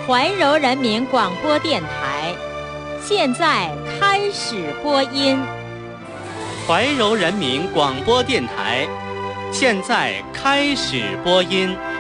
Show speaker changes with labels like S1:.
S1: 怀柔人民广播电台，现在开始播音。
S2: 怀柔人民广播电台，现在开始播音。